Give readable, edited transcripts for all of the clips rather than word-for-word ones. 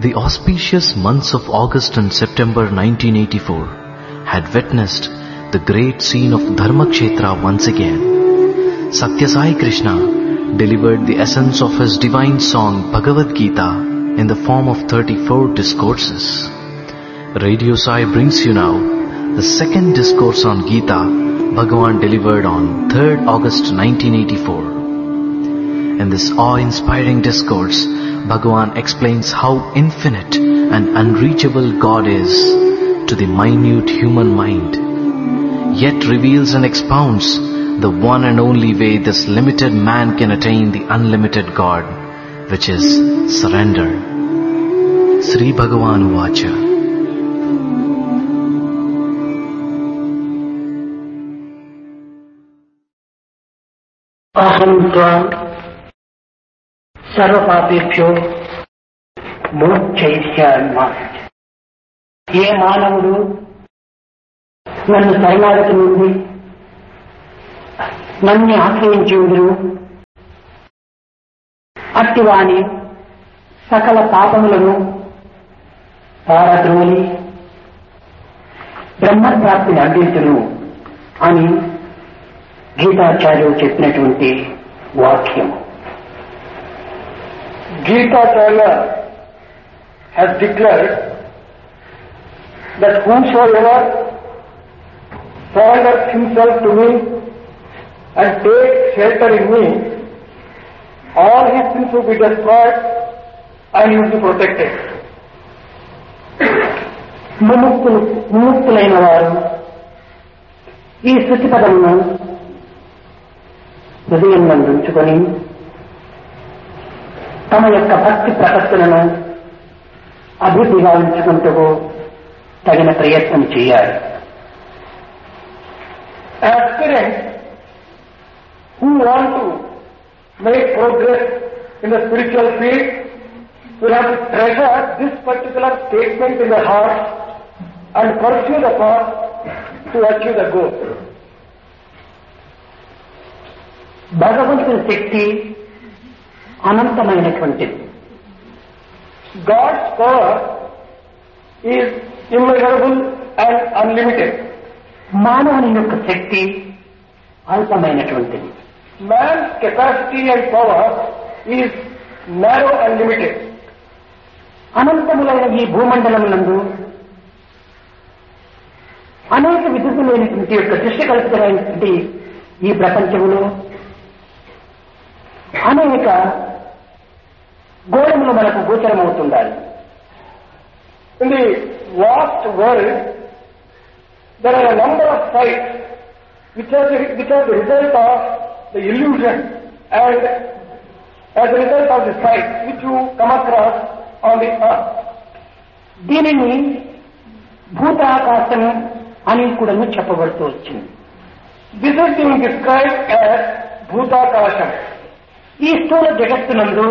The auspicious months of August and September 1984 had witnessed the great scene of Dharmakshetra once again. Satya Sai Krishna delivered the essence of his divine song Bhagavad Gita in the form of 34 discourses. Radio Sai brings you now the second discourse on Gita Bhagavan delivered on 3rd August 1984. In this awe-inspiring discourse, Bhagavan explains how infinite and unreachable God is to the minute human mind, yet reveals and expounds the one and only way this limited man can attain the unlimited God, which is surrender. Sri Bhagavan Uvacha. Aham tvam సర్వపాపేభ్యో మోక్షయిష్యామి. ఏ మానవుడు నన్ను శరణాగతి నుండి నన్ను ఆశ్రయించుదురు అట్టివాని సకల పాపములను పారద్రోలి బ్రహ్మప్రాప్తిని అందించును అని గీతాచార్యుడు చెప్పినటువంటి వాక్యం. Gita-charya has declared that whosoever surrenders himself to me and takes shelter in me, all his sins will be destroyed and he will be protected. ముముక్తులైన వారు ఈ శృతి పదమును హృదయంలో ఉంచుకొని తమ యొక్క భక్తి ప్రపత్తులను అభివృద్ధి గావించుకుంటూ తగిన ప్రయత్నం చేయాలి. Aspirants who want to make progress in the spiritual field will have to treasure this particular statement in their heart and pursue the path to achieve the goal. భగవంతుని శక్తి అనంతమైనటువంటిది. God's power is immeasurable and unlimited. మానవుని యొక్క శక్తి అల్పమైనటువంటిది. Man's capacity and power is narrow and limited. అనంతములైన ఈ భూమండలమునందు అనేక విధులైనటువంటి యొక్క దృశ్యకల్పితమైనటువంటి ఈ ప్రపంచములో అనేక గోళములు మనకు గోచరమవుతుండాలి. In the vast world, there are a number of sights which are the result of the illusion and as a result of the sights which you come across on the earth. దీనిని భూతాకాశం అని కూడా చెప్పబడుతూ వచ్చింది. This is being described as Bhutakasham. ఈ స్థూల జగత్తునందు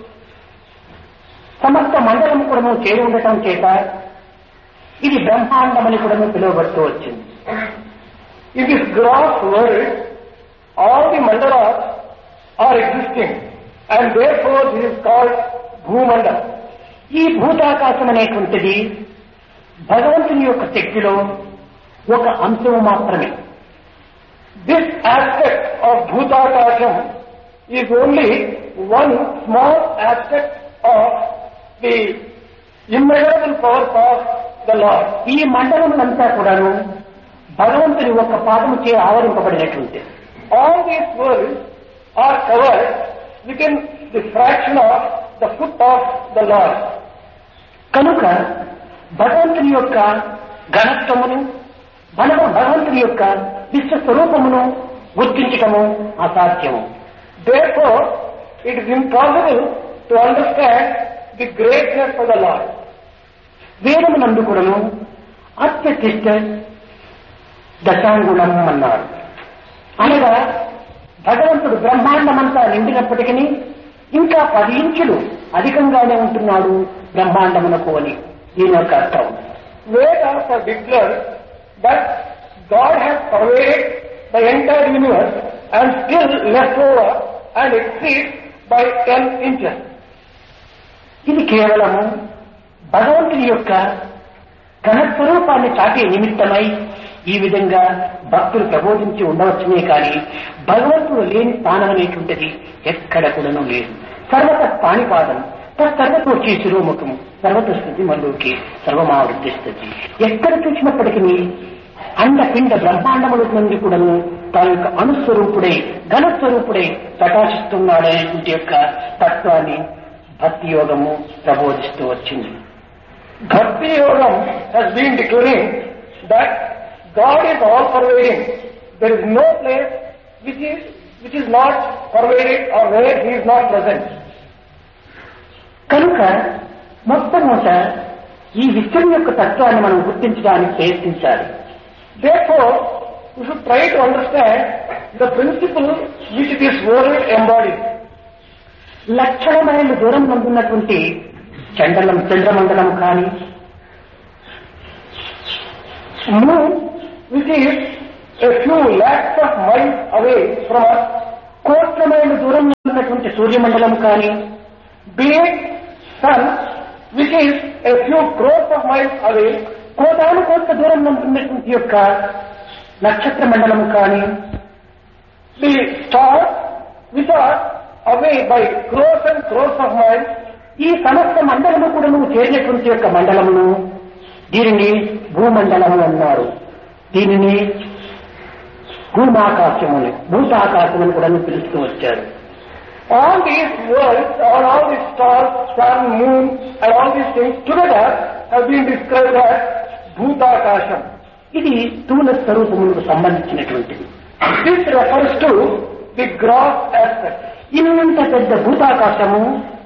సమస్త మండలం కూడా చేరి ఉండటం చేత ఇది బ్రహ్మాండమని కూడా పిలువబడుతూ వచ్చింది. In this gross world, all the mandalas are existing and therefore this is called Bhumandala. ఈ భూతాకాశం అనేటువంటిది భగవంతుని యొక్క శక్తిలో ఒక అంశము మాత్రమే. This aspect of Bhutakasham is only one small aspect of the immeasurable powers of the Lord. ఈ మండలములంతా కూడాను భగవంతుని ఒక పాదము చే ఆవరింపబడినటువంటి. All these worlds are covered within the fraction of the foot of the Lord. కనుక భగవంతుని యొక్క ఘనత్వమును భగవంతుని యొక్క విశ్వస్వరూపమును గుర్తించటము అసాధ్యము. Therefore, it is impossible to understand the greatness of the Lord. వేదమునందు కూడాను అత్యతిష్ట దశాంగుణం అన్నారు. అనగా భగవంతుడు బ్రహ్మాండమంతా నిండినప్పటికీ ఇంకా 10 ఇంచులు అధికంగానే ఉంటున్నాడు బ్రహ్మాండమునకు అని దీని యొక్క అర్థం. Vedas have declared that God has pervaded the entire universe and still left over and exceeds by 10 inches. ఇది కేవలము భగవంతుని యొక్క ఘనస్వరూపాన్ని చాటే నిమిత్తమై ఈ విధంగా భక్తులు ప్రబోధించి ఉండవచ్చునే కానీ భగవంతుడు లేని స్థానం అనేటువంటిది ఎక్కడ కూడాను లేదు. సర్వత పాణిపాదం తర్వతోచి శిరోముఖం సర్వతస్థితి మల్లోకి సర్వమావృత్తిస్తుంది. ఎక్కడ చూసినప్పటికీ అండపిండ బ్రహ్మాండముల నుండి కూడాను తన యొక్క అణుస్వరూపుడై ఘనస్వరూపుడై ప్రకాశిస్తున్నాడనేటువంటి యొక్క తత్వాన్ని భక్తి యోగము ప్రబోధిస్తూ వచ్చింది. Bhakti Yogam has been declaring that God is all pervading. There is no place which is not pervaded or where He is not present. కనుక మొట్టమొదట ఈ విశ్వం యొక్క తత్వాన్ని మనం గుర్తించడానికి ప్రయత్నించాలి. Therefore, we should try to understand the principle which this world embodies. లక్షల మైళ్ళ దూరం నందున్నటువంటి చంద్రమండలం కానీ moon which is a few lakhs of miles away from us, కోట్ల మైళ్ళ దూరం ఉన్నటువంటి సూర్యమండలం కానీ be it sun which is a few crores of miles away, కోటాను కోట్ల దూరం ఉన్నటువంటి యొక్క నక్షత్ర మండలం కానీ the stars which are away by crores and crores of miles, ఈ సమస్త మండలము కూడా నువ్వు చేరినటువంటి యొక్క మండలమును దీనిని భూమండలము అన్నారు. దీనిని భూమాకాశముని భూతాకాశమని కూడా పిలుస్తూ వచ్చారు. all these worlds, all these stars, sun, moon and all these things together have been described as Bhutakasham. ఇది స్థూల స్వరూపములకు సంబంధించినటువంటిది. This refers to the gross aspect. ఇంత పెద్ద భూతాకాశము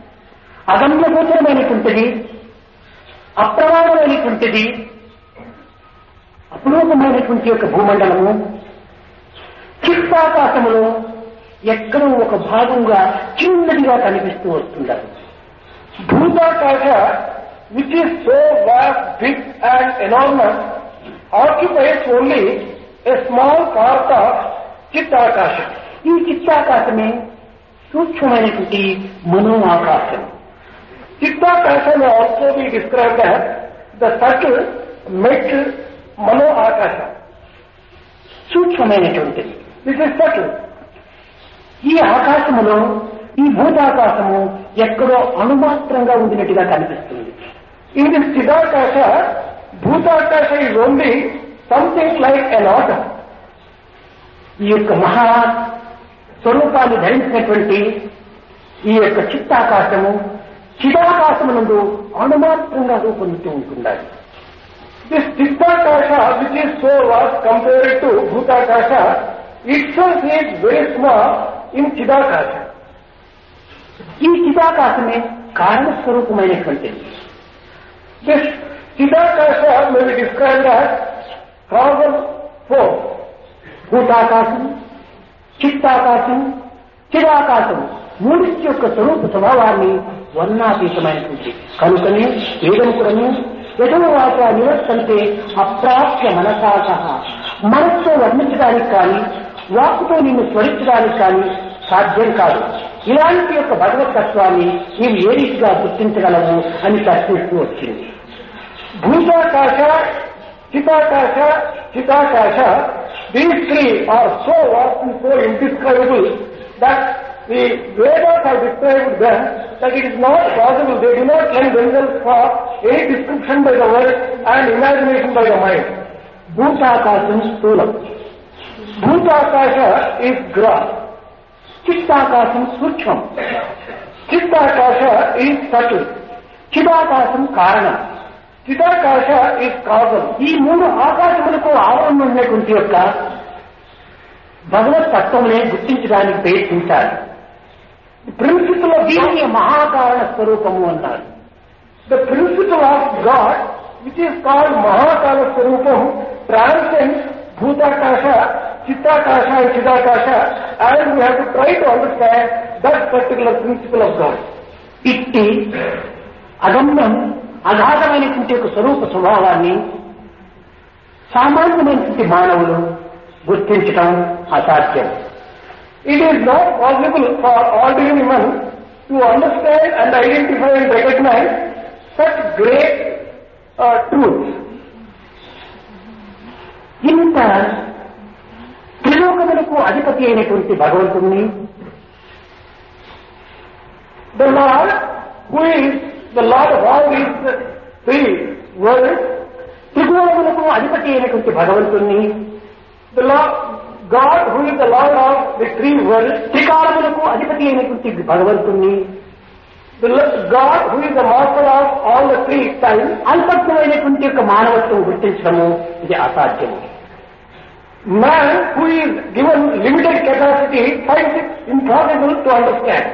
అగమ్యగోచరమైనటువంటిది, అప్రమాణమైనటువంటిది, అపురూపమైనటువంటి యొక్క భూమండలము చిత్తాకాశములో ఎక్కడో ఒక భాగంగా చిన్నదిగా కనిపిస్తూ వస్తున్నారు. Bhutakasha, which is so vast, big and enormous, occupies only a small part of Chittakasha. ఈ చిత్తాకాశమే సూక్ష్మమైనటువంటి మనో ఆకాశం. Chittakasha may also be described as the subtle, mid Mano Akasha. సూక్ష్మమైనటువంటిది. This is subtle. ఈ ఆకాశములో ఈ భూతాకాశము ఎక్కడో అణుమాత్రంగా ఉండినట్టుగా కనిపిస్తుంది. In this Chidakasha, Bhutakasha is only something like an atom. ఈ యొక్క మహా స్వరూపాన్ని ధరించినటువంటి ఈ యొక్క చిత్తాకాశము చిదాకాశమునందు అణుమాత్రంగా రూపొందుతూ ఉంటున్నాడు. This Chittakasha, which is so vast compared to Bhutakasha, itself is very small in Chidakasha. ఈ చిదాకాశమే కారణస్వరూపమైనటువంటిది. This Chidakasha may be described as causal force. భూతాకాశం, చిత్తాకాశం, చిదాకాశం మూడింటి యొక్క స్వరూప స్వభావాన్ని వర్ణాతీతమైనటువంటి కనుకనే వేదముకుడను యథోవాచ నివర్తంతే అప్రాప్య మనసా సహా మనస్సుతో వర్ణించడానికి కానీ వాక్కుతో నిన్ను స్మరించడానికి కానీ సాధ్యం కాదు. ఇలాంటి యొక్క భగవతత్వాన్ని నీవు ఏ రీతిగా గుర్తించగలవు అని ప్రశ్నిస్తూ వచ్చింది. Bhutakasha, Chittakasha, these three are so vast and so indescribable that the Vedas have described them that it is not possible. They do not lend themselves for any description by the word and imagination by the mind. భూతాకాశం స్థూలం, Bhutakasha is gross. చిత్తాకాశం సూక్ష్మం, Chittakasha is subtle. చిదాకాశం కారణం, Chittakasha is causal. ఈ మూడు ఆకాశములకు ఆవరణ ఉన్నటువంటి యొక్క భగవత్ తత్వమునే గుర్తించడానికి ప్రయత్నించాలి. Principle of దీనిని మహాకారణ స్వరూపము అన్నారు. The principle of God, which is called Mahakala Swarupam, transcends Bhutakasha, Chittakasha and Chidakasha, and we have to try to understand that particular principle of God. ఇట్టి అగమ్యం అగాధమైనటువంటి ఒక స్వరూప స్వభావాన్ని సామాన్యమైనటువంటి మానవులు గుర్తించటం అసాధ్యం. It is not possible for ordinary man to understand and identify and recognize such great truths. ఇంత త్రిలోకములకు అధిపతి అయినటువంటి భగవంతుణ్ణి, the Lord, who is the Lord of all these three worlds, త్రిగుణములకు అధిపతి అయినటువంటి భగవంతుణ్ణి, the Lord, God, who is the Lord of the three worlds, త్రికాలములకు అధిపతి అయినటువంటి భగవంతుణ్ణి, the God, who is the master of all the three times, అల్పత్వమైనటువంటి యొక్క మానవత్వం గుర్తించడము ఇది అసాధ్యము. man, who is given limited capacity, finds it impossible to understand.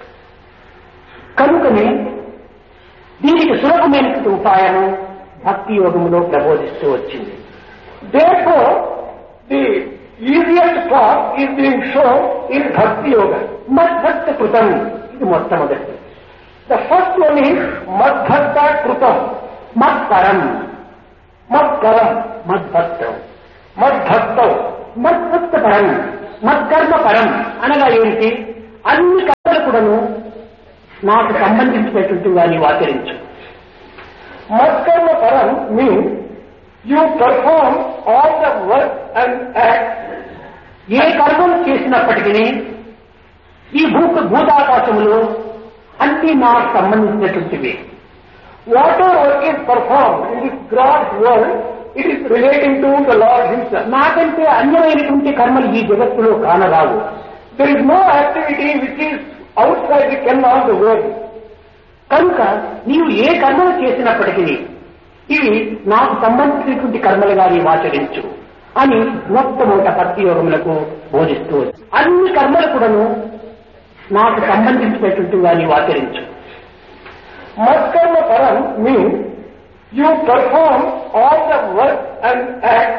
కనుకనే దీనికి సులభమైనటువంటి ఉపాయము భక్తి యోగములో ప్రబోధిస్తూ వచ్చింది. Therefore, the easiest path is being shown in Bhakti Yoga. మద్భక్త కృతం, ఇది మొట్టమొదటి. The first one is Madbhakta Krutam, మత్పరం, Madkaram, మద్భక్తం, Madbhaktam. మద్భక్త పరం, మత్కర్మ పరం అనగా ఏంటి? అన్ని కర్మలు కూడాను నాకు సంబంధించినటువంటిగా నీవు ఆచరించు. Madkarma Param means you perform all the work and acts. ఏ కర్మలు చేసినప్పటికీ ఈ భూతాకాశములు అన్ని నాకు సంబంధించినటువంటివి. Whatever work is performed in this gross world, it is relating to the Lord Himself. నాకంటే అన్యమైనటువంటి కర్మలు ఈ జగత్తులో కానరావు. There is no activity which is outside the ken of the world. కనుక నీవు ఏ కర్మలు చేసినప్పటికీ ఇవి నాకు సంబంధించినటువంటి కర్మలుగా నీవు ఆచరించు అని మొట్టమొదట భక్తి యోగములకు బోధిస్తూ వచ్చి అన్ని కర్మలు కూడాను నాకు సంబంధించినటువంటిగా నీవు ఆచరించు. Madkarma Param means you perform all the work and